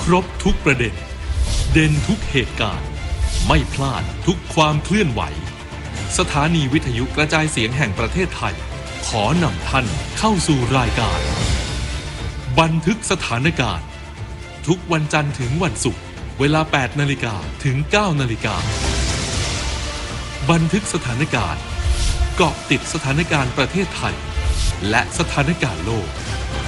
รบทุกประเด็นเด่นทุกเหตุการณ์ไม่พลาดทุกความเคลื่อนไหวสถานีวิทยุกระจายเสียงแห่งประเทศไทยขอนำท่านเข้าสู่รายการบันทึกสถานการณ์ทุกวันจันทร์ถึงวันศุกร์เวลา 8 นาฬิกาถึง 9 นาฬิกาบันทึกสถานการณ์เกาะติดสถานการณ์ประเทศไทยและสถานการณ์โลก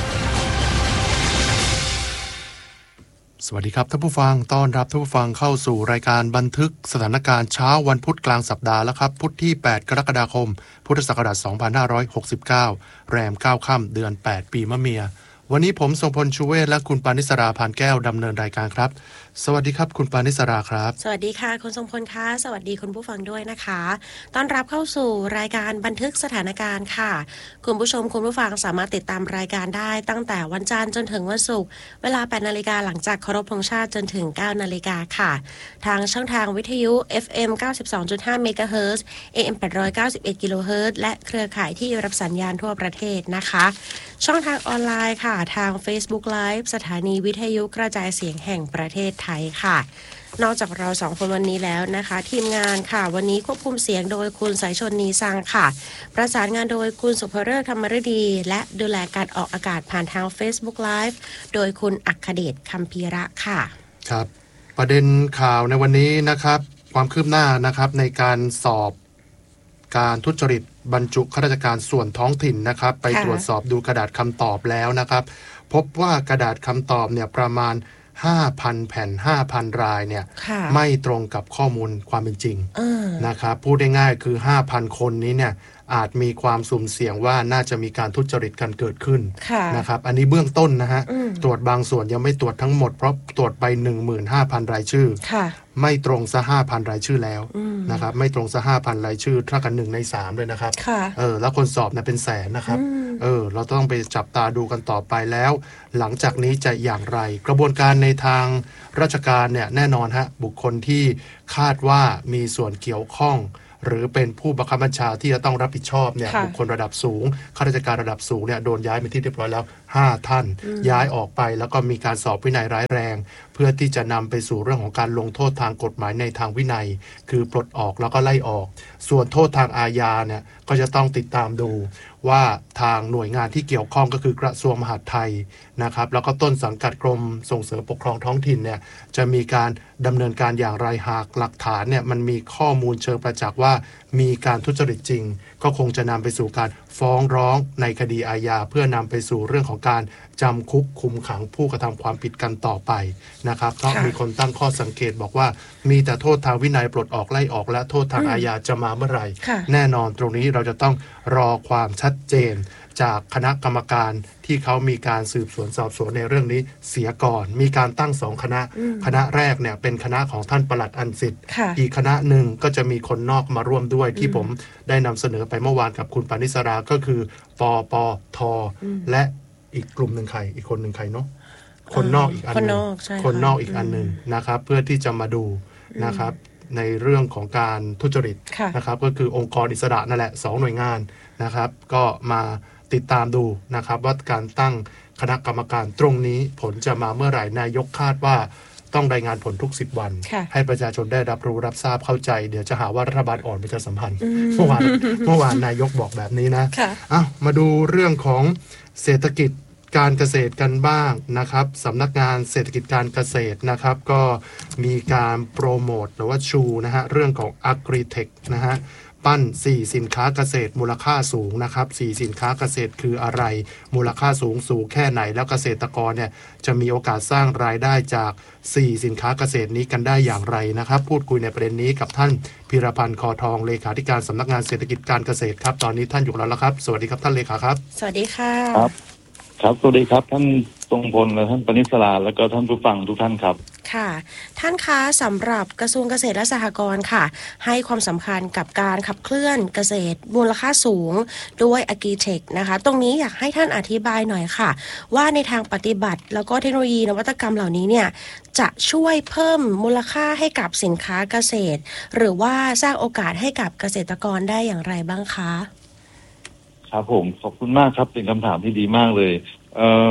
สวัสดีครับท่านผู้ฟังต้อนรับท่านผู้ฟังเข้าสู่รายการบันทึกสถานการณ์เช้าวันพุธกลางสัปดาห์แล้วครับพุธที่ 8 กรกฎาคม พุทธศักราช 2569 แรม 9 ค่ำเดือน 8 ปีมะเมียวันนี้ผมทรงพลชูเวศและคุณปานิสราพานแก้วดำเนินรายการครับสวัสดีครับคุณปานิสราครับสวัสดีค่ะคุณทรงพลคะสวัสดีคุณผู้ฟังด้วยนะคะต้อนรับเข้าสู่รายการบันทึกสถานการณ์ค่ะคุณผู้ชมคุณผู้ฟังสามารถติดตามรายการได้ตั้งแต่วันจันทร์จนถึงวันศุกร์เวลา 8 นาฬิกาหลังจากเคารพธงชาติจนถึง 9 นาฬิกาค่ะทางช่องทางวิทยุ FM 92.5 เมกะเฮิรตซ์ AM 891 กิโลเฮิรตซ์และเครือข่ายที่รับสัญญาณทั่วประเทศนะคะช่องทางออนไลน์ค่ะทาง Facebook Live สถานีวิทยุกระจายเสียงแห่งประเทศไทยค่ะนอกจากเรา2คนวันนี้แล้วนะคะทีมงานค่ะวันนี้ควบคุมเสียงโดยคุณสายชนนีซังค่ะประสานงานโดยคุณสุภฤกษ์ธรรมฤดีและดูแลการออกอากาศผ่านทาง Facebook Live โดยคุณอัคเดชคัมภีระค่ะครับประเด็นข่าวในวันนี้นะครับความคืบหน้านะครับในการสอบการทุจริตบรรจุข้าราชการส่วนท้องถิ่นนะครับไปตรวจสอบดูกระดาษคำตอบแล้วนะครับพบว่ากระดาษคำตอบเนี่ยประมาณ 5,000 แผ่น 5,000 รายเนี่ยไม่ตรงกับข้อมูลความเป็นจริงนะครับพูดได้ง่ายคือ 5,000 คนนี้เนี่ยอาจมีความสุ่มเสี่ยงว่าน่าจะมีการทุจริตกันเกิดขึ้นนะครับอันนี้เบื้องต้นนะฮะตรวจบางส่วนยังไม่ตรวจทั้งหมดเพราะตรวจไป 15,000 รายชื่อไม่ตรงซะ 5,000 รายชื่อแล้วนะครับไม่ตรงซะ 5,000 รายชื่อเท่ากัน1 ใน 3เลยนะครับแล้วคนสอบเนี่ยเป็นแสนนะครับเราต้องไปจับตาดูกันต่อไปแล้วหลังจากนี้จะอย่างไรกระบวนการในทางราชการเนี่ยแน่นอนฮะบุคคลที่คาดว่ามีส่วนเกี่ยวข้องหรือเป็นผู้บังคับบัญชาที่จะต้องรับผิดชอบเนี่ยบุคคลระดับสูงข้าราชการระดับสูงเนี่ยโดนย้ายไปที่เรียบร้อยแล้ว5 ท่านย้ายออกไปแล้วก็มีการสอบวินัยร้ายแรงเพื่อที่จะนำไปสู่เรื่องของการลงโทษทางกฎหมายในทางวินัยคือปลดออกแล้วก็ไล่ออกส่วนโทษทางอาญาเนี่ยก็จะต้องติดตามดูว่าทางหน่วยงานที่เกี่ยวข้องก็คือกระทรวงมหาดไทยนะครับแล้วก็ต้นสังกัดกรมส่งเสริมปกครองท้องถิ่นเนี่ยจะมีการดำเนินการอย่างไรหากหลักฐานเนี่ยมันมีข้อมูลเชิงประจักษ์ว่ามีการทุจริตจริงก็คงจะนำไปสู่การฟ้องร้องในคดีอาญาเพื่อนำไปสู่เรื่องของการจำคุกคุมขังผู้กระทำความผิดกันต่อไปนะครับเพราะมีคนตั้งข้อสังเกตบอกว่ามีแต่โทษทางวินัยปลดออกไล่ออกและโทษทางอาญาจะมาเมื่อไหร่แน่นอนตรงนี้เราจะต้องรอความชัดเจนจากคณะกรรมการที่เขามีการสืบสวนสอบสวนในเรื่องนี้เสียก่อนมีการตั้ง2 คณะคณะแรกเนี่ยเป็นคณะของท่านปลัดอันสิทธิ์อีกคณะหนึ่งก็จะมีคนนอกมาร่วมด้วยที่ผมได้นำเสนอไปเมื่อวานกับคุณปานิสราก็คือปปทและอีกกลุ่มหนึ่งใครอีกคนหนึ่งใครเนาะคนนอกอีกอันนึงคนนอกอีกอันนึงนะครับเพื่อที่จะมาดูนะครับในเรื่องของการทุจริตนะครับก็คือองค์กรอิสระนั่นแหละ2 หน่วยงานนะครับก็มาติดตามดูนะครับว่าการตั้งคณะกรรมการตรงนี้ผลจะมาเมื่อไหร่นายกคาดว่าต้องรายงานผลทุก10 วันให้ประชาชนได้รับรู้รับทราบเข้าใจเดี๋ยวจะหาว่ารัฐบาลอ่อนประชาสัมพันธ์เมื่อวานนายกบอกแบบนี้นะมาดูเรื่องของเศรษฐกิจการเกษตรกันบ้างนะครับสำนักงานเศรษฐกิจการเกษตรนะครับก็มีการโปรโมทหรือว่าชูนะฮะเรื่องของ Agritech นะฮะปั้น4สินค้าเกษตรมูลค่าสูงนะครับ4สินค้าเกษตรคืออะไรมูลค่าสูงแค่ไหนแล้วเกษตรกรเนี่ยจะมีโอกาสสร้างรายได้จาก4สินค้าเกษตรนี้กันได้อย่างไรนะครับพูดคุยในประเด็นนี้กับท่านพีรพันธ์คอทองเลขาธิการสำนักงานเศรษฐกิจการเกษตรครับตอนนี้ท่านอยู่แล้วครับสวัสดีครับท่านเลขาครับสวัสดีค่ะครับสวัสดีครับท่านทรงพลและท่านปณิสราและก็ท่านผู้ฟังทุกท่านครับค่ะท่านคะสำหรับกระทรวงเกษตรและสหกรณ์ค่ะให้ความสำคัญกับการขับเคลื่อนเกษตรมูลค่าสูงด้วย Agritech นะคะตรงนี้อยากให้ท่านอธิบายหน่อยค่ะว่าในทางปฏิบัติแล้วก็เทคโนโลยีนวัตกรรมเหล่านี้เนี่ยจะช่วยเพิ่มมูลค่าให้กับสินค้าเกษตรหรือว่าสร้างโอกาสให้กับเกษตรกรได้อย่างไรบ้างคะครับผมขอบคุณมากครับเป็นคำถามที่ดีมากเลยต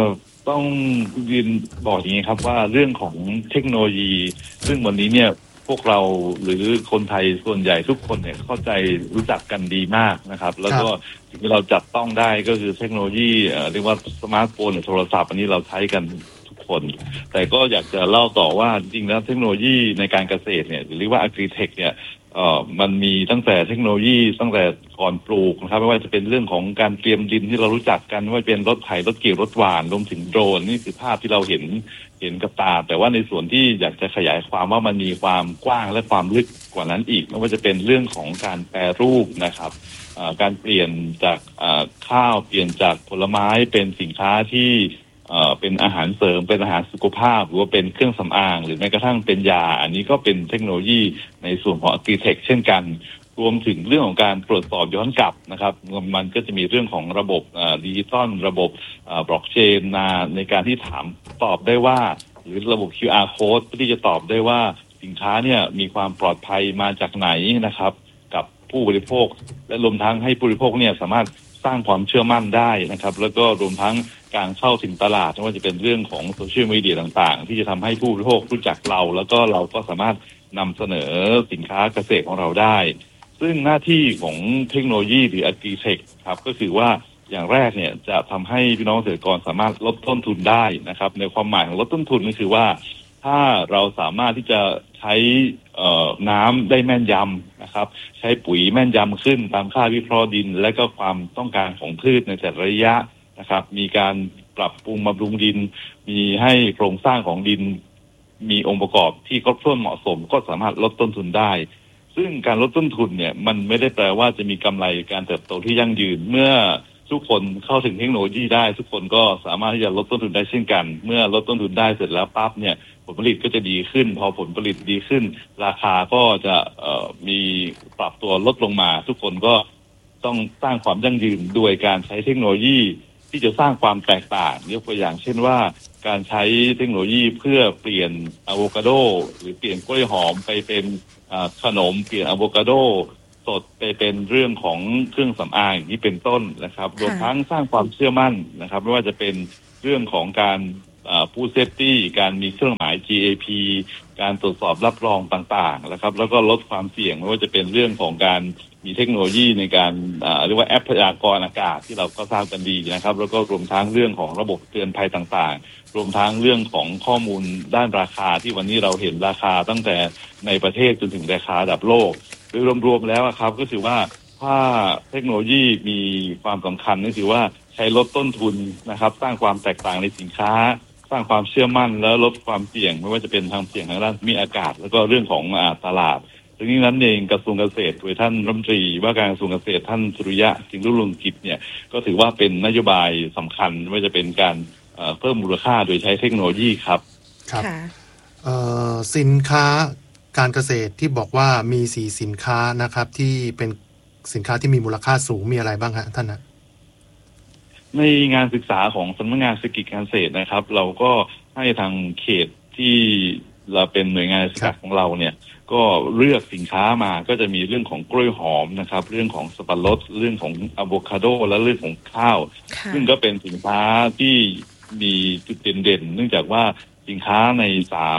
ต้องยืนบอกอย่างนี้ครับว่าเรื่องของเทคโนโลยีซึ่งวันนี้เนี่ยพวกเราหรือคนไทยส่วนใหญ่ทุกคนเนี่ยเข้าใจรู้จักกันดีมากนะครับแล้วก็สิ่งที่เราจับต้องได้ก็คือเทคโนโลยีเรียกว่าสมาร์ทโฟนหรือโทรศัพท์อันนี้เราใช้กันทุกคนแต่ก็อยากจะเล่าต่อว่าจริงๆแล้วเทคโนโลยีในการเกษตรเนี่ยหรือว่า Agri-Tech เนี่ยมันมีตั้งแต่เทคโนโลยีตั้งแต่ก่อนปลูกนะครับไม่ว่าจะเป็นเรื่องของการเตรียมดินที่เรารู้จักกันไม่ว่าเป็นรถไถรถเกี่ยวรถหว่านรวมถึงโดรนนี่คือภาพที่เราเห็นกับตาแต่ว่าในส่วนที่อยากจะขยายความว่ามันมีความกว้างและความลึกกว่านั้นอีกไม่ว่าจะเป็นเรื่องของการแปรรูปนะครับการเปลี่ยนจากข้าวเปลี่ยนจากผลไม้เป็นสินค้าที่เป็นอาหารเสริมเป็นอาหารสุขภาพหรือว่าเป็นเครื่องสำอางหรือแม้กระทั่งเป็นยาอันนี้ก็เป็นเทคโนโลยีในส่วนของ Agri-Tech เช่นกันรวมถึงเรื่องของการตรวจสอบย้อนกลับนะครับมันก็จะมีเรื่องของระบบดิจิตอลระบบบล็อกเชนในการที่ถามตอบได้ว่าหรือระบบ QR code ที่จะตอบได้ว่าสินค้าเนี่ยมีความปลอดภัยมาจากไหนนะครับกับผู้บริโภคและรวมทั้งให้ผู้บริโภคเนี่ยสามารถสร้างความเชื่อมั่นได้นะครับแล้วก็รวมทั้งการเข้าถึงตลาดไม่ว่าจะเป็นเรื่องของโซเชียลมีเดียต่างๆที่จะทำให้ผู้บริโภครู้จักเราแล้วก็เราก็สามารถนำเสนอสินค้าเกษตรของเราได้ซึ่งหน้าที่ของเทคโนโลยีหรือ Agri-Tech ครับก็คือว่าอย่างแรกเนี่ยจะทำให้พี่น้องเกษตรกรสามารถลดต้นทุนได้นะครับในความหมายของลดต้นทุนก็คือว่าถ้าเราสามารถที่จะใช้น้ำได้แม่นยำนะครับใช้ปุ๋ยแม่นยำขึ้นตามค่าวิเคราะห์ดินและก็ความต้องการของพืชในแต่ละระยะนะครับมีการปรับปรุงบำรุงดินมีให้โครงสร้างของดินมีองค์ประกอบที่ครบถ้วนเหมาะสมก็สามารถลดต้นทุนได้ซึ่งการลดต้นทุนเนี่ยมันไม่ได้แปลว่าจะมีกำไรการเติบโตที่ยั่งยืนเมื่อทุกคนเข้าถึงเทคโนโลยีได้ทุกคนก็สามารถที่จะลดต้นทุนได้เช่นกันเมื่อลดต้นทุนได้เสร็จแล้วปั๊บเนี่ยผลผลิตก็จะดีขึ้นพอผลผลิตดีขึ้นราคาก็จะมีปรับตัวลดลงมาทุกคนก็ต้องสร้างความยั่งยืนโดยการใช้เทคโนโลยีที่จะสร้างความแตกต่างยกตัวอย่างเช่นว่าการใช้เทคโนโลยีเพื่อเปลี่ยนอะโวคาโดหรือเปลี่ยนกล้วยหอมไปเป็นขนมเปลี่ยนอะโวคาโดสดไปเป็นเรื่องของเครื่องสำอางอย่างนี้เป็นต้นนะครับรวมทั้งสร้างความเชื่อมั่นนะครับไม่ว่าจะเป็นเรื่องของการผู้เซฟตี้การมีเครื่องหมาย GAP การตรวจสอบรับรองต่างๆนะครับแล้วก็ลดความเสี่ยงไม่ว่าจะเป็นเรื่องของการมีเทคโนโลยีในการเรียกว่าแอปพยากรณ์อากาศที่เราก็ทราบกันดีนะครับแล้วก็รวมทั้งเรื่องของระบบเตือนภัยต่างๆรวมทั้งเรื่องของข้อมูลด้านราคาที่วันนี้เราเห็นราคาตั้งแต่ในประเทศจนถึงราคาระดับโลกโดยรวมๆแล้วครับก็คือว่าถ้าเทคโนโลยีมีความสำคัญก็คือว่าใช้ลดต้นทุนนะครับสร้างความแตกต่างในสินค้าสร้างความเชื่อมั่นแล้วลดความเสี่ยงไม่ว่าจะเป็นทางเสี่ยงทางด้านมีอากาศแล้วก็เรื่องของตลาดดังนั้นเองกระทรวงเกษตรโดยท่านรัฐมนตรีว่าการกระทรวงเกษตรท่านสุริยะจึงรุ่งเรืองกิจเนี่ยก็ถือว่าเป็นนโยบายสำคัญไม่ว่าจะเป็นการเพิ่มมูลค่าโดยใช้เทคโนโลยีครับครับสินค้าการเกษตรที่บอกว่ามี4สินค้านะครับที่เป็นสินค้าที่มีมูลค่าสูงมีอะไรบ้างฮะท่านนะในงานศึกษาของสำนักงานเศรษฐกิจการเกษตรนะครับเราก็ให้ทางเขตที่เราเป็นหน่วยงานศึกษาของเราเนี่ยก็เลือกสินค้ามาก็จะมีเรื่องของกล้วยหอมนะครับเรื่องของสับปะรดเรื่องของอะโวคาโดและเรื่องของข้าวซึ่งก็เป็นสินค้าที่มีจุดเด่นๆเนื่องจากว่าสินค้าใน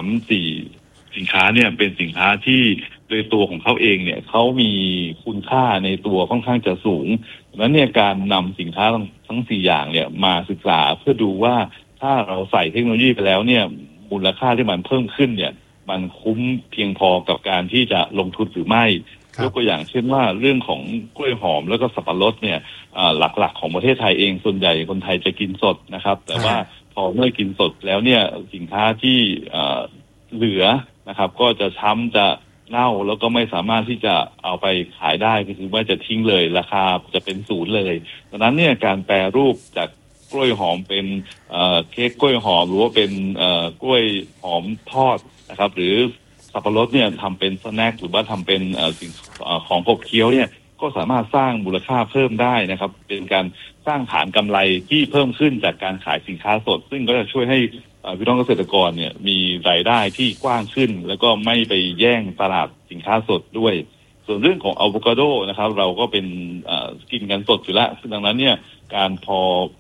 3-4สินค้าเนี่ยเป็นสินค้าที่โดยตัวของเขาเองเนี่ยเขามีคุณค่าในตัวค่อนข้างจะสูงดังนั้นเนี่ยการนำสินค้าทั้ง4อย่างเนี่ยมาศึกษาเพื่อดูว่าถ้าเราใส่เทคโนโลยีไปแล้วเนี่ยมูลค่าที่มันเพิ่มขึ้นเนี่ยมันคุ้มเพียงพอกับการที่จะลงทุนหรือไม่ยกตัวอย่างเช่นว่าเรื่องของกล้วยหอมแล้วก็สับปะรดเนี่ยหลักๆของประเทศไทยเองส่วนใหญ่คนไทยจะกินสดนะครับแต่ว่าพอเมื่อกินสดแล้วเนี่ยสินค้าที่เหลือนะครับก็จะช้ำจะเน่าแล้วก็ไม่สามารถที่จะเอาไปขายได้ก็คือว่าจะทิ้งเลยราคาจะเป็นศูนย์เลยดังนั้นเนี่ยการแปรรูปจากกล้วยหอมเป็นเค้กกล้วยหอมหรือว่าเป็นกล้วยหอมทอดนะครับหรือสับปะรดเนี่ยทำเป็นสแน็คหรือว่าทำเป็นสิ่งของขบเคี้ยวเนี่ยก็สามารถสร้างมูลค่าเพิ่มได้นะครับเป็นการสร้างฐานกำไรที่เพิ่มขึ้นจากการขายสินค้าสดซึ่งก็จะช่วยให้พี่น้องเกษตรกรเนี่ยมีรายได้ที่กว้างขึ้นแล้วก็ไม่ไปแย่งตลาดสินค้าสดด้วยส่วนเรื่องของอะโวคาโดนะครับเราก็เป็นกินกันสดอยู่แล้วดังนั้นเนี่ยการพอ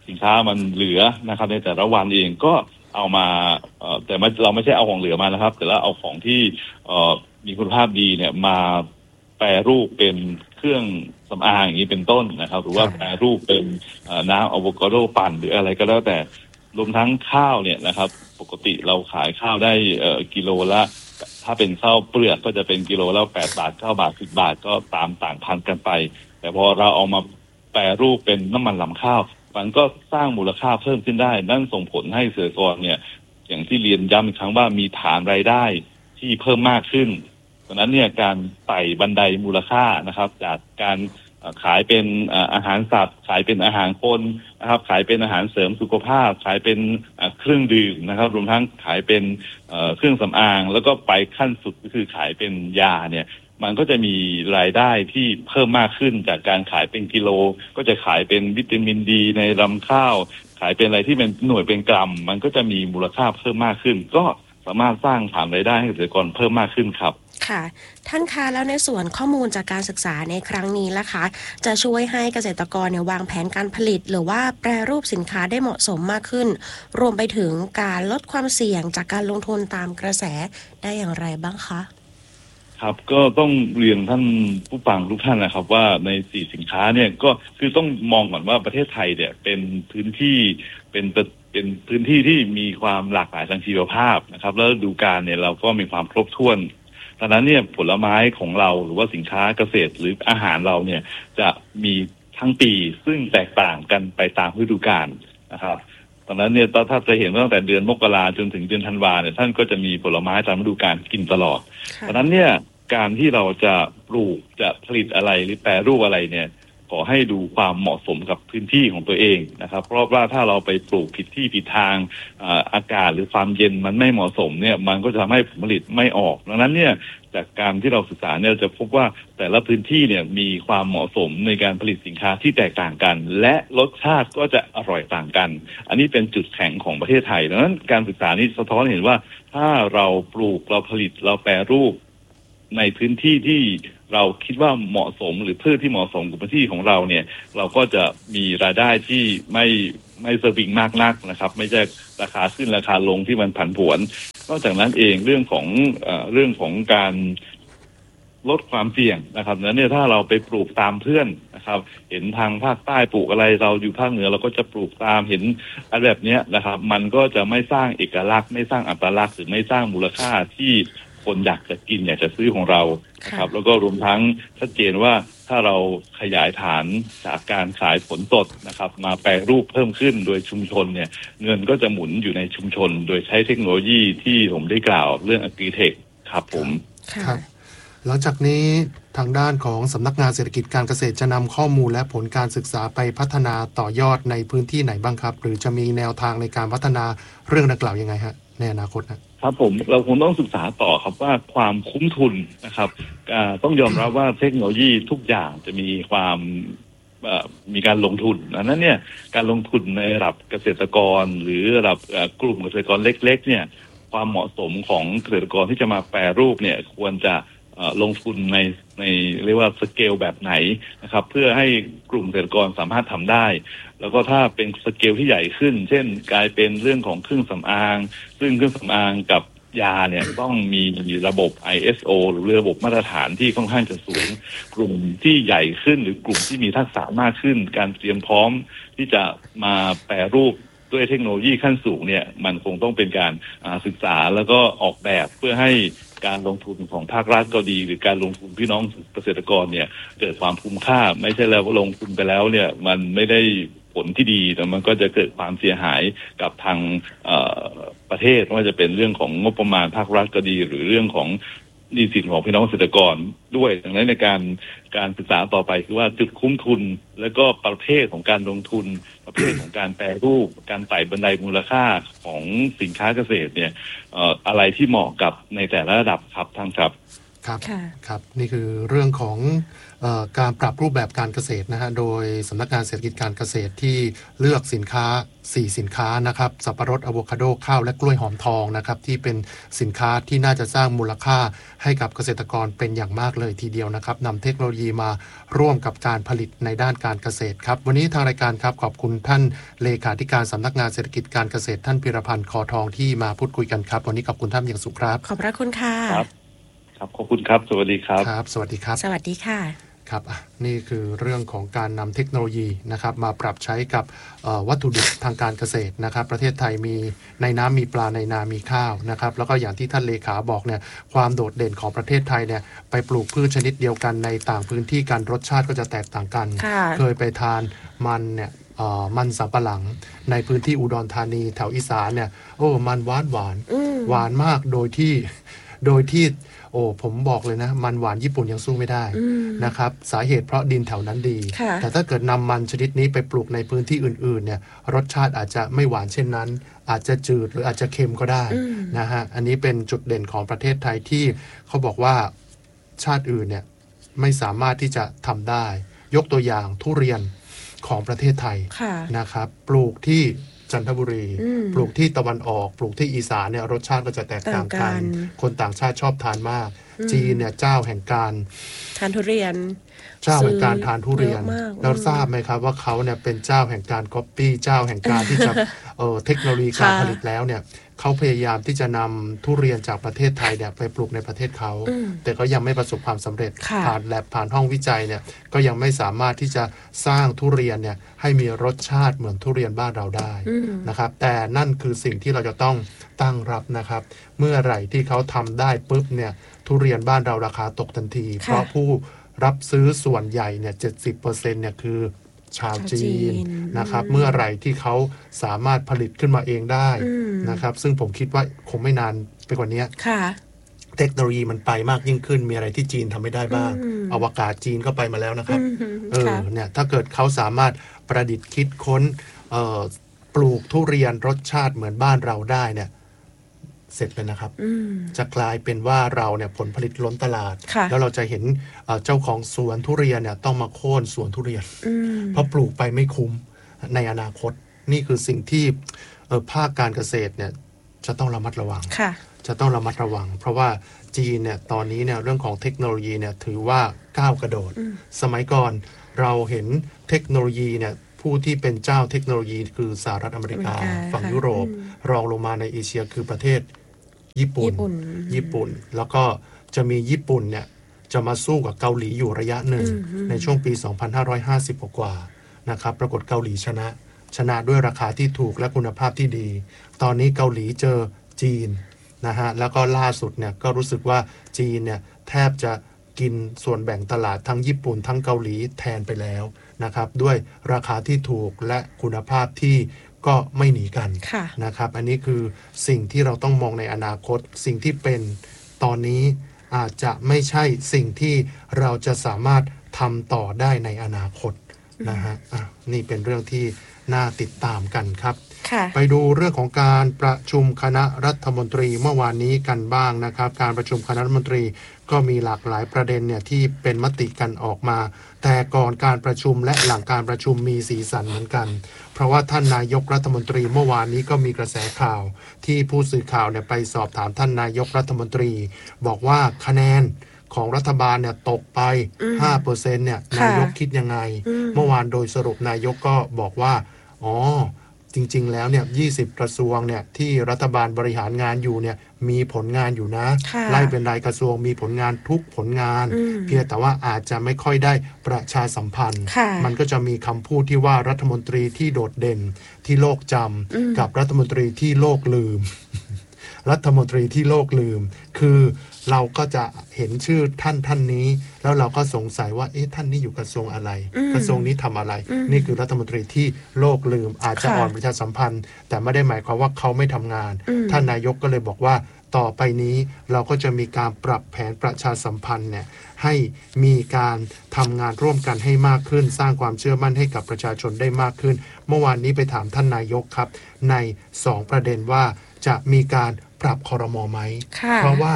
สินค้ามันเหลือนะครับในแต่ละวันเองก็เอามาแต่เราไม่ใช่เอาของเหลือมานะครับแต่เราเอาของที่มีคุณภาพดีเนี่ยมาแปรรูปเป็นเครื่องสำอางอย่างนี้เป็นต้นนะครับหรือว่าแปรรูปเป็นน้ำอะโวคาโดปั่นหรืออะไรก็แล้วแต่รวมทั้งข้าวเนี่ยนะครับปกติเราขายข้าวได้กิโลละถ้าเป็นข้าวเปลือกก็จะเป็นกิโลละ8 บาท9 บาท10 บาทก็ตามต่างพันกันไปแต่พอเราเอามาแปรรูปเป็นน้ำมันลำข้าวมันก็สร้างมูลค่าเพิ่มขึ้นได้นั่นส่งผลให้เกษตรกรเนี่ยอย่างที่เรียนย้ำอีกครั้งว่ามีฐานรายได้ที่เพิ่มมากขึ้นเพราะนั้นเนี่ยการไต่บันไดมูลค่านะครับจากการขายเป็นอาหารสัตว์ขายเป็นอาหารคนนะครับขายเป็นอาหารเสริมสุขภาพขายเป็นเครื่องดื่มนะครับรวมทั้งขายเป็นเครื่องสำอางแล้วก็ไปขั้นสุดก็คือขายเป็นยาเนี่ยมันก็จะมีรายได้ที่เพิ่มมากขึ้นจากการขายเป็นกิโลก็จะขายเป็นวิตามินดีในลำข้าวขายเป็นอะไรที่เป็นหน่วยเป็นกรัมมันก็จะมีมูลค่าเพิ่มมากขึ้นก็สามารถสร้างฐานรายได้ให้เกษตรกรเพิ่มมากขึ้นครับค่ะท่านคะแล้วในส่วนข้อมูลจากการศึกษาในครั้งนี้ล่ะคะจะช่วยให้เกษตรกรเนี่ยวางแผนการผลิตหรือว่าแปรรูปสินค้าได้เหมาะสมมากขึ้นรวมไปถึงการลดความเสี่ยงจากการลงทุนตามกระแสได้อย่างไรบ้างคะครับก็ต้องเรียนท่านผู้ฟังทุกท่านนะครับว่าใน4สินค้าเนี่ยก็คือต้องมองก่อนว่าประเทศไทยเนี่ยเป็นพื้นที่เป็นพื้นที่ที่มีความหลากหลายทางชีวภาพนะครับแล้วฤดูกาลเนี่ยเราก็มีความครบถ้วนดังนั้นเนี่ยผลไม้ของเราหรือว่าสินค้าเกษตรหรืออาหารเราเนี่ยจะมีทั้งปีซึ่งแตกต่างกันไปตามฤดูกาลนะครับดังนั้นเนี่ยถ้าจะเห็นว่าตั้งแต่เดือนมกราจนถึงเดือนธันวาเนี่ยท่านก็จะมีผลไม้ตามฤดูกาลกินตลอดดังนั้นเนี่ยการที่เราจะปลูกจะผลิตอะไรหรือแปรรูปอะไรเนี่ยขอให้ดูความเหมาะสมกับพื้นที่ของตัวเองนะครับเพราะว่าถ้าเราไปปลูกผิดที่ผิดทางอากาศหรือความเย็นมันไม่เหมาะสมเนี่ยมันก็จะทำให้ผลผลิตไม่ออกดังนั้นเนี่ยจากการที่เราศึกษาเนี่ยจะพบว่าแต่ละพื้นที่เนี่ยมีความเหมาะสมในการผลิตสินค้าที่แตกต่างกันและรสชาติก็จะอร่อยต่างกันอันนี้เป็นจุดแข็งของประเทศไทยดังนั้นการศึกษานี้สะท้อนเห็นว่าถ้าเราปลูกเราผลิตเราแปรรูปในพื้นที่ที่เราคิดว่าเหมาะสมหรือพืชที่เหมาะสมกับพื้นที่ของเราเนี่ยเราก็จะมีรายได้ที่ไม่สวิงมากนักนะครับไม่ใช่ราคาขึ้นราคาลงที่มันผันผวนนอกจากนั้นเองเรื่องของการลดความเสี่ยงนะครับนั้นเนี่ยถ้าเราไปปลูกตามเพื่อนนะครับเห็นทางภาคใต้ปลูกอะไรเราอยู่ภาคเหนือเราก็จะปลูกตามเห็นอะไรแบบนี้นะครับมันก็จะไม่สร้างเอกลักษณ์ไม่สร้างอัตลักษณ์หรือไม่สร้างมูลค่าที่คนอยากจะกินอยากจะซื้อของเรานะครับแล้วก็รวมทั้งชัดเจนว่าถ้าเราขยายฐานจากการขายผลสดนะครับมาแปรรูปเพิ่มขึ้นโดยชุมชนเนี่ยเงินก็จะหมุนอยู่ในชุมชนโดยใช้เทคโนโลยีที่ผมได้กล่าวเรื่อง Agritech ครับผมครับหลังจากนี้ทางด้านของสำนักงานเศรษฐกิจการเกษตรจะนำข้อมูลและผลการศึกษาไปพัฒนาต่อยอดในพื้นที่ไหนบ้างครับหรือจะมีแนวทางในการพัฒนาเรื่องดังกล่าวยังไงฮะในอนาคตครับผมเราคงต้องศึกษาต่อครับว่าความคุ้มทุนนะครับต้องยอมรับว่าเทคโนโลยีทุกอย่างจะมีความมีการลงทุนนั้นเนี่ยการลงทุนในระดับเกษตรกรหรือระดับกลุ่มเกษตรกรเล็กๆเนี่ยความเหมาะสมของเกษตรกรที่จะมาแปรรูปเนี่ยควรจะลงทุนในเรียกว่าสเกลแบบไหนนะครับเพื่อให้กลุ่มเกษตรกรสามารถทำได้แล้วก็ถ้าเป็นสเกลที่ใหญ่ขึ้นเช่นกลายเป็นเรื่องของเครื่องสำอางซึ่งเครื่องสำอางกับยาเนี่ยต้องมีระบบ ISO หรือระบบมาตรฐานที่ค่อนข้างจะสูงกลุ่มที่ใหญ่ขึ้นหรือกลุ่มที่มีทักษะมากขึ้นการเตรียมพร้อมที่จะมาแปรรูปด้วยเทคโนโลยีขั้นสูงเนี่ยมันคงต้องเป็นการศึกษาแล้วก็ออกแบบเพื่อให้การลงทุนของภาครัฐก็ดีหรือการลงทุนพี่น้องเกษตรกรเนี่ยเกิดความคุ้มค่าไม่ใช่แล้วว่าลงทุนไปแล้วเนี่ยมันไม่ได้ผลที่ดีแต่มันก็จะเกิดความเสียหายกับทางประเทศไม่ว่าจะเป็นเรื่องของงบประมาณภาครัฐก็ดีหรือเรื่องของหนี้สินของพี่น้องเกษตรกรด้วยดังนั้นในการศึกษาต่อไปคือว่าจุดคุ้มทุนแล้วก็ประเภทของการลงทุนประเภทของการแปรรูปการไต่บันไดมูลค่าของสินค้าเกษตรเนี่ยอะไรที่เหมาะกับในแต่ละระดับครับท่านครับครับครับนี่คือเรื่องของการปรับรูปแบบการเกษตรนะฮะโดยสำนักงานเศรษฐกิจการเกษตรที่เลือกสินค้า4สินค้านะครับสับปะรดอะโวคาโดข้าวและกล้วยหอมทองนะครับที่เป็นสินค้าที่น่าจะสร้างมูลค่าให้กับเกษตรกรเป็นอย่างมากเลยทีเดียวนะครับนำเทคโนโลยีมาร่วมกับการผลิตในด้านการเกษตรครับวันนี้ทางรายการครับขอบคุณท่านเลขาธิการสำนักงานเศรษฐกิจการเกษตรท่านพิรพันธ์คอทองที่มาพูดคุยกันครับวันนี้ขอบคุณท่านอย่างสูงครับขอบพระคุณค่ะครับขอบคุณครับสวัสดีครับครับสวัสดีครับสวัสดีค่ะครับนี่คือเรื่องของการนำเทคโนโลยีนะครับมาปรับใช้กับวัตถุดิบทางการเกษตรนะครับประเทศไทยมีในน้ำมีปลาในนามีข้าวนะครับแล้วก็อย่างที่ท่านเลขาบอกเนี่ยความโดดเด่นของประเทศไทยเนี่ยไปปลูกพืชชนิดเดียวกันในต่างพื้นที่กันรสชาติก็จะแตกต่างกันเคยไปทานมันเนี่ยมันสำปะหลังในพื้นที่อุดรธานีแถวอีสานเนี่ยโอ้มันหวานมากโดยที่โอ้ผมบอกเลยนะมันหวานญี่ปุ่นยังสู้ไม่ได้นะครับสาเหตุเพราะดินแถวนั้นดีแต่ถ้าเกิดนำมันชนิดนี้ไปปลูกในพื้นที่อื่นๆเนี่ยรสชาติอาจจะไม่หวานเช่นนั้นอาจจะจืดหรืออาจจะเค็มก็ได้นะฮะอันนี้เป็นจุดเด่นของประเทศไทยที่เขาบอกว่าชาติอื่นเนี่ยไม่สามารถที่จะทำได้ยกตัวอย่างทุเรียนของประเทศไทยนะครับปลูกที่จันทบุรีปลูกที่ตะวันออกปลูกที่อีสานเนี่ยรสชาติก็จะแตกต่างกันคนต่างชาติชอบทานมากจีนเนี่ยเจ้าแห่งการทานทุเรียนเจ้าแห่งการทานทุเรียนแล้วทราบไหมครับว่าเขาเนี่ยเป็นเจ้าแห่งการก๊อปปี้เจ้าแห่งการที่จะเทคโนโลยีการผลิตแล้วเนี่ยเขาพยายามที่จะนำทุเรียนจากประเทศไทยเนี่ยไปปลูกในประเทศเขาแต่ก็ยังไม่ประสบความสำเร็จผ่านแลบผ่านห้องวิจัยเนี่ยก็ยังไม่สามารถที่จะสร้างทุเรียนเนี่ยให้มีรสชาติเหมือนทุเรียนบ้านเราได้นะครับแต่นั่นคือสิ่งที่เราจะต้องตั้งรับนะครับเมื่อไหร่ที่เขาทำได้ปุ๊บเนี่ยทุเรียนบ้านเราราคาตกทันทีเพราะผู้รับซื้อส่วนใหญ่เนี่ย 70% เนี่ยคือชาวจีนนะครับเมื่อไหร่ที่เขาสามารถผลิตขึ้นมาเองได้นะครับซึ่งผมคิดว่าคงไม่นานไปกว่านี้เทคโนโลยีมันไปมากยิ่งขึ้นมีอะไรที่จีนทำไม่ได้บ้างอวกาศจีนก็ไปมาแล้วนะครับเนี่ยถ้าเกิดเขาสามารถประดิษฐ์คิดค้นปลูกทุเรียนรสชาติเหมือนบ้านเราได้เนี่ยเสร็จเลยนะครับจะกลายเป็นว่าเราเนี่ยผลผลิตล้นตลาดแล้วเราจะเห็นเจ้าของสวนทุเรียนเนี่ยต้องมาโค่นสวนทุเรียนเพราะปลูกไปไม่คุ้มในอนาคตนี่คือสิ่งที่ภาคการเกษตรเนี่ยจะต้องระมัดระวังจะต้องระมัดระวังเพราะว่าจีนเนี่ยตอนนี้เนี่ยเรื่องของเทคโนโลยีเนี่ยถือว่าก้าวกระโดดสมัยก่อนเราเห็นเทคโนโลยีเนี่ยผู้ที่เป็นเจ้าเทคโนโลยีคือสหรัฐอเมริกาฝั่งยุโรปรองลงมาในเอเชียคือประเทศญี่ปุ่นแล้วก็จะมีญี่ปุ่นเนี่ยจะมาสู้กับเกาหลีอยู่ระยะหนึ่งในช่วงปี 2550 กว่านะครับปรากฏเกาหลีชนะด้วยราคาที่ถูกและคุณภาพที่ดีตอนนี้เกาหลีเจอจีนนะฮะแล้วก็ล่าสุดเนี่ยก็รู้สึกว่าจีนเนี่ยแทบจะกินส่วนแบ่งตลาดทั้งญี่ปุ่นทั้งเกาหลีแทนไปแล้วนะครับด้วยราคาที่ถูกและคุณภาพที่ก็ไม่หนีกันนะครับอันนี้คือสิ่งที่เราต้องมองในอนาคตสิ่งที่เป็นตอนนี้อาจจะไม่ใช่สิ่งที่เราจะสามารถทำต่อได้ในอนาคตนะฮะนี่เป็นเรื่องที่น่าติดตามกันครับไปดูเรื่องของการประชุมคณะรัฐมนตรีเมื่อวานนี้กันบ้างนะครับการประชุมคณะรัฐมนตรีก็มีหลากหลายประเด็นเนี่ยที่เป็นมติกันออกมาแต่ก่อนการประชุมและหลังการประชุมมีสีสันเหมือนกันเพราะว่าท่านนายกรัฐมนตรีเมื่อวานนี้ก็มีกระแสข่าวที่ผู้สื่อข่าวเนี่ยไปสอบถามท่านนายกรัฐมนตรีบอกว่าคะแนนของรัฐบาลเนี่ยตกไป 5% เนี่ยนายกคิดยังไงเมื่อวานโดยสรุปนายกก็บอกว่าจริงๆแล้วเนี่ย20กระทรวงเนี่ยที่รัฐบาลบริหารงานอยู่เนี่ยมีผลงานอยู่นะไล่เป็นรายกระทรวงมีผลงานทุกผลงานเพียงแต่ว่าอาจจะไม่ค่อยได้ประชาสัมพันธ์มันก็จะมีคำพูดที่ว่ารัฐมนตรีที่โดดเด่นที่โลกจำกับรัฐมนตรีที่โลกลืม รัฐมนตรีที่โลกลืมคือเราก็จะเห็นชื่อท่านนี้แล้วเราก็สงสัยว่าท่านนี้อยู่กระทรวงอะไรกระทรวงนี้ทำอะไรนี่คือรัฐมนตรีที่โลกลืมอาจจะอ่อนประชาสัมพันธ์แต่ไม่ได้หมายความว่าเขาไม่ทำงานท่านนายกก็เลยบอกว่าต่อไปนี้เราก็จะมีการปรับแผนประชาสัมพันธ์เนี่ยให้มีการทำงานร่วมกันให้มากขึ้นสร้างความเชื่อมั่นให้กับประชาชนได้มากขึ้นเมื่อวานนี้ไปถามท่านนายกครับใน2ประเด็นว่าจะมีการปรับครม.ไหมเพราะว่า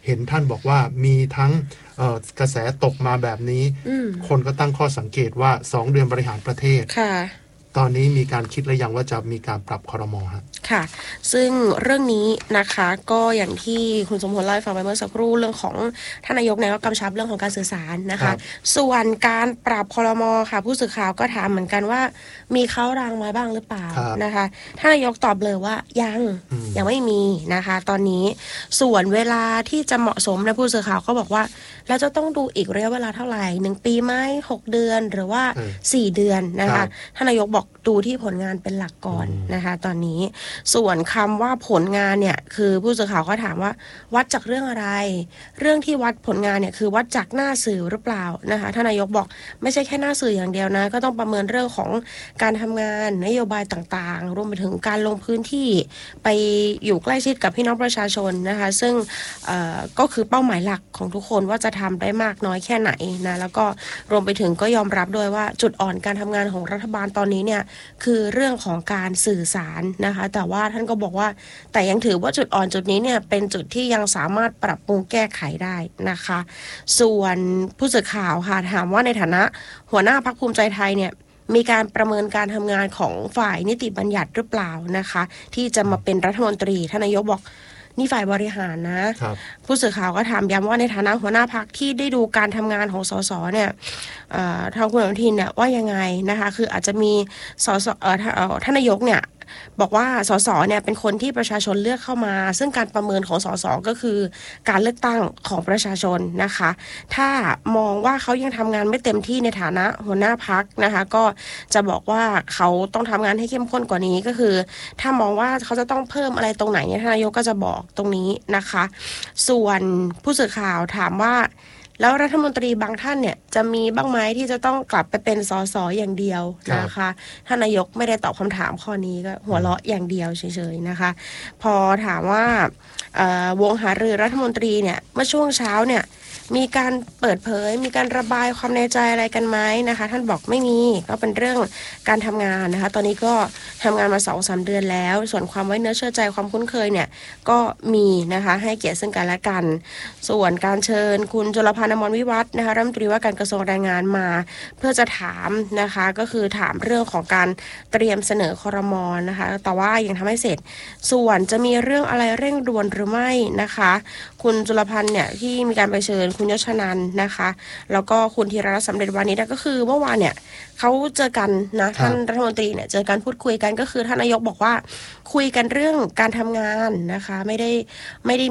เห็นท่านบอกว่ามีทั้งกระแสตกมาแบบนี้คนก็ตั้งข้อสังเกตว่า2 เดือนบริหารประเทศตอนนี้มีการคิดหรือยังว่าจะมีการปรับครม.ฮะค่ะซึ่งเรื่องนี้นะคะก็อย่างที่คุณสมพลเล่าให้ฟังไปเมื่อสักครู่เรื่องของท่านนายกเนี่ยก็กำชับเรื่องของการสื่อสารนะคะส่วนการปรับครม.ค่ะผู้สื่อข่าวก็ถามเหมือนกันว่ามีเข้ารางไว้บ้างหรือเปล่านะคะท่านนายกตอบเลยว่ายังไม่มีนะคะตอนนี้ส่วนเวลาที่จะเหมาะสมนะผู้สื่อข่าวก็บอกว่าเราจะต้องดูอีกระยะเวลาเท่าไหร่1 ปีไหม6 เดือนหรือว่า4 เดือนนะคะท่านนายกบอกดูที่ผลงานเป็นหลักก่อนนะคะตอนนี้ส่วนคำว่าผลงานเนี่ยคือผู้สื่อข่าวก็ถามว่าวัดจากเรื่องอะไรเรื่องที่วัดผลงานเนี่ยคือวัดจากหน้าสื่อหรือเปล่านะคะท่านนายกบอกไม่ใช่แค่หน้าสื่ออย่างเดียวนะก็ต้องประเมินเรื่องของการทำงานนโยบายต่างๆรวมไปถึงการลงพื้นที่ไปอยู่ใกล้ชิดกับพี่น้องประชาชนนะคะซึ่งก็คือเป้าหมายหลักของทุกคนว่าจะทำได้มากน้อยแค่ไหนนะแล้วก็รวมไปถึงก็ยอมรับด้วยว่าจุดอ่อนการทำงานของรัฐบาลตอนนี้เนี่ยคือเรื่องของการสื่อสารนะคะแต่ว่าท่านก็บอกว่าแต่ยังถือว่าจุดอ่อนจุดนี้เนี่ยเป็นจุดที่ยังสามารถปรับปรุงแก้ไขได้นะคะส่วนผู้สื่อข่าวค่ะถามว่าในฐานะหัวหน้าพรรคภูมิใจไทยเนี่ยมีการประเมินการทำงานของฝ่ายนิติบัญญัติหรือเปล่านะคะที่จะมาเป็นรัฐมนตรีท่านนายกบอกนี่ฝ่ายบริหารนะผู้สื่อข่าวก็ถามย้ำว่าในฐานะหัวหน้าพรรคที่ได้ดูการทำงานของสสเนี่ยทางคุณอนุทินเนี่ยว่ายังไงนะคะคืออาจจะมีสสท่านนายกเนี่ยบอกว่าสสเนี่ยเป็นคนที่ประชาชนเลือกเข้ามาซึ่งการประเมินของสสก็คือการเลือกตั้งของประชาชนนะคะถ้ามองว่าเขายังทำงานไม่เต็มที่ในฐานะหัวหน้าพรรคนะคะก็จะบอกว่าเขาต้องทำงานให้เข้มข้นกว่านี้ก็คือถ้ามองว่าเขาจะต้องเพิ่มอะไรตรงไหนเนี่ยท่านนายกก็จะบอกตรงนี้นะคะส่วนผู้สื่อข่าวถามว่าแล้วรัฐมนตรีบางท่านเนี่ยจะมีบ้างไหมที่จะต้องกลับไปเป็นสสอย่างเดียวนะคะท่านนายกไม่ได้ตอบคำถามข้อนี้ก็หัวเราะอย่างเดียวเฉยๆนะคะพอถามว่าวงหารือรัฐมนตรีเนี่ยเมื่อช่วงเช้าเนี่ยมีการเปิดเผยมีการระบายความในใจอะไรกันไหมนะคะท่านบอกไม่มีก็เป็นเรื่องการทำงานนะคะตอนนี้ก็ทำงานมา 2-3 เดือนแล้วส่วนความไว้เนื้อเชื่อใจความคุ้นเคยเนี่ยก็มีนะคะให้เกียรติซึ่งกันและกันส่วนการเชิญคุณจุลพันธ์อมรวิวัฒน์นะคะรัฐมนตรีว่าการกระทรวงแรงงานมาเพื่อจะถามนะคะก็คือถามเรื่องของการเตรียมเสนอครม.นะคะแต่ว่ายังทำให้เสร็จส่วนจะมีเรื่องอะไรเร่งด่วนหรือไม่นะคะคุณจุลพันธ์เนี่ยที่มีการไปเชิญคุณยศนันท์นะคะแล้วก็คุณธีรรัตน์สำเร็จวานิชก็คือเมื่อวานเนี่ยเขาเจอกันนะท่านรัฐมนตรีเนี่ยเจอกันพูดคุยกันก็คือท่านนายกบอกว่าคุยกันเรื่องการทำงานนะคะไม่ได้